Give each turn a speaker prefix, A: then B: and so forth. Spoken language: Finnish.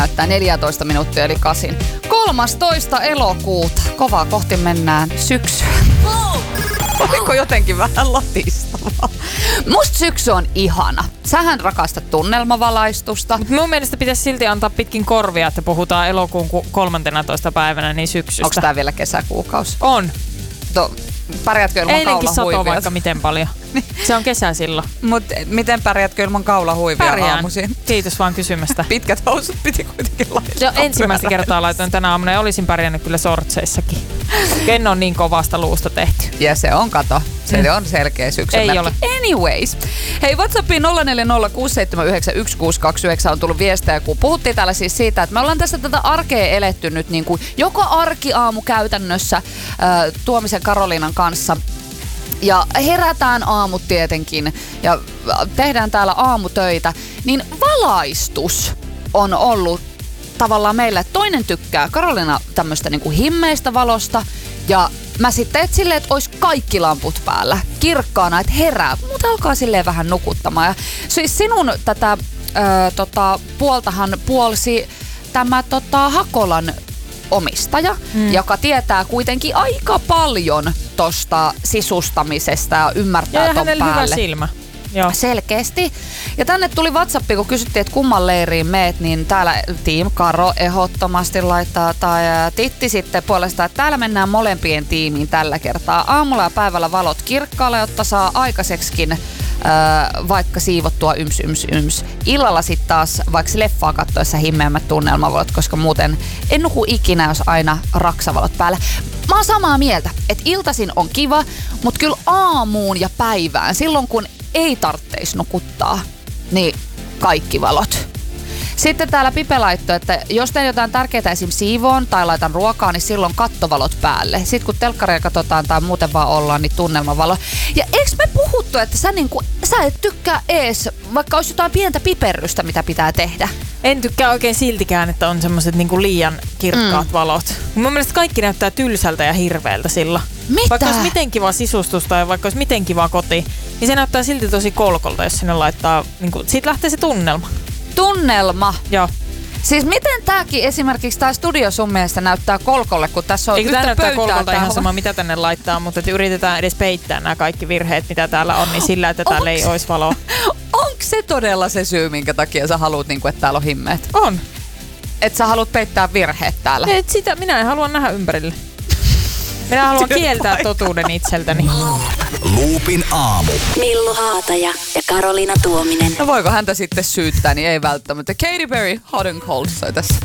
A: näyttää 14 minuuttia eli 8. 13. elokuuta. Kovaa kohti mennään syksyä. Oliko jotenkin vähän latistavaa? Musta syksy on ihana. Sähän rakastat tunnelmavalaistusta.
B: Mut mun mielestä pitäisi silti antaa pitkin korvia, että puhutaan elokuun 13. päivänä niin syksystä.
A: Onko tää vielä kesäkuukausi?
B: On.
A: Pärjätkö ilman
B: eilenkin
A: kaulahuivia?
B: satoi vaikka miten paljon. Se on kesä silloin.
A: Mut miten pärjätkö ilman kaulahuivia aamuisin?
B: Kiitos vaan kysymästä.
A: Pitkät housut piti kuitenkin laittaa.
B: Jo ensimmäistä kertaa laitoin tänä aamuna ja olisin pärjännyt kyllä sortseissakin. En on niin kovasta luusta tehty.
A: Ja se on, kato. Se on selkeä syksyn
B: Ei
A: merkki.
B: ole.
A: Anyways. Hei, WhatsAppiin 0406791629 on tullut viestejä, kun puhuttiin täällä siis siitä, että me ollaan tässä tätä arkea eletty nyt niin kuin joka arkiaamu käytännössä Tuomisen Karoliinan kanssa. Ja herätään aamut tietenkin ja tehdään täällä aamutöitä, niin valaistus on ollut tavallaan meillä. Toinen tykkää Karoliina tämmöistä niinku himmeistä valosta ja mä sitten et silleen, että olisi kaikki lamput päällä kirkkaana, että herää, mutta alkaa silleen vähän nukuttamaan. Ja siis sinun tätä puoltahan puolsi tämä Hakolan omistaja, joka tietää kuitenkin aika paljon tosta sisustamisesta ja ymmärtää ton päälle.
B: Ja hänellä hyvä silmä. Joo.
A: Selkeästi. Ja tänne tuli WhatsApp, kun kysyttiin, että kumman leiriin meet, niin täällä Team Karo ehdottomasti laittaa, tai Titti sitten puolestaan, että täällä mennään molempien tiimiin tällä kertaa. Aamulla ja päivällä valot kirkkaalla, jotta saa aikaiseksikin vaikka siivottua yms. Illalla sitten taas vaikka leffaa kattoessa himmeämmät tunnelmavalot, koska muuten en nuku ikinä, jos aina raksavalot päällä. Mä oon samaa mieltä, että iltaisin on kiva, mutta kyllä aamuun ja päivään, silloin kun ei tarvitsisi nukuttaa, niin kaikki valot. Sitten täällä Pipe laittoi, että jos teen jotain tärkeää esim. Siivoon tai laitan ruokaa, niin silloin kattovalot päälle. Sitten kun telkkaria katsotaan tai muuten vaan ollaan, niin tunnelmavalo. Ja eikö me puhuttu, että sä et tykkää ees, vaikka olisi jotain pientä piperrystä, mitä pitää tehdä?
B: En tykkää oikein siltikään, että on semmoiset niinku liian kirkkaat valot. Mun mielestä kaikki näyttää tylsältä ja hirveältä silloin.
A: Mitä?
B: Vaikka olisi miten kiva sisustus tai vaikka olisi miten kiva koti, niin se näyttää silti tosi kolkolta, jos sinne laittaa, niinku, siitä lähtee se tunnelma.
A: Tunnelma?
B: Joo.
A: Siis miten tääkin esimerkiksi tää studio sun mielestä näyttää kolkolle, kun tässä on
B: eikö
A: yhtä
B: näyttää
A: pöytää
B: kolkolta ihan sama, mitä tänne laittaa, mutta että yritetään edes peittää nämä kaikki virheet, mitä täällä on, niin sillä, että täällä ei olisi valoa.
A: Onko se todella se syy, minkä takia sä haluat, että täällä on himmeet?
B: On.
A: Että sä haluat peittää virheet täällä?
B: Et sitä minä en halua nähdä ympärille. Minä haluan kieltää totuuden itseltäni.
C: Loopin aamu.
D: Millu Haataja ja Karoliina Tuominen.
A: No voiko häntä sitten syyttää, niin ei välttämättä. Katy Perry, Hot and Cold soi tässä.